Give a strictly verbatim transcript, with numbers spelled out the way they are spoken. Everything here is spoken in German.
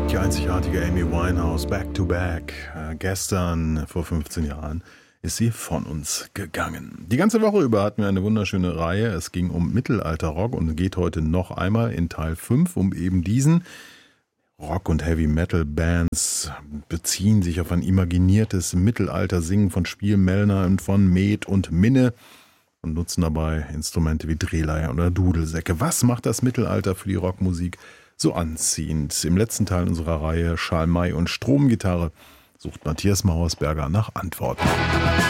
Die einzigartige Amy Winehouse, back to back. Äh, gestern, vor fünfzehn Jahren, ist sie von uns gegangen. Die ganze Woche über hatten wir eine wunderschöne Reihe. Es ging um Mittelalterrock und geht heute noch einmal in Teil fünf um eben diesen. Rock- und Heavy-Metal-Bands beziehen sich auf ein imaginiertes Mittelalter-Singen von Spielmellner und von Met und Minne und nutzen dabei Instrumente wie Drehleier oder Dudelsäcke. Was macht das Mittelalter für die Rockmusik so anziehend? Im letzten Teil unserer Reihe Schalmei und Stromgitarre sucht Matthias Mauersberger nach Antworten.